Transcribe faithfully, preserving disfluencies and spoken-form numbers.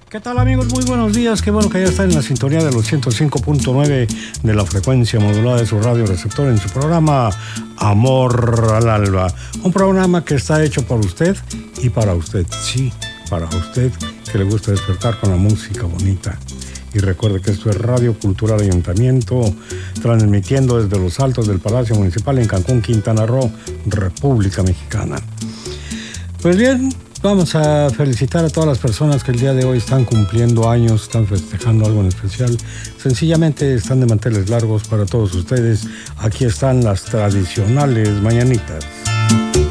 ¿Qué tal, amigos? Muy buenos días. Qué bueno que ya están en la sintonía de los ciento cinco punto nueve de la frecuencia modulada de su radio receptor en su programa Amor al Alba. Un programa que está hecho por usted y para usted. Sí, para usted que le gusta despertar con la música bonita. Y recuerde que esto es Radio Cultural Ayuntamiento, transmitiendo desde los altos del Palacio Municipal en Cancún, Quintana Roo, República Mexicana. Pues bien, vamos a felicitar a todas las personas que el día de hoy están cumpliendo años, están festejando algo en especial. Sencillamente están de manteles largos para todos ustedes. Aquí están las tradicionales mañanitas.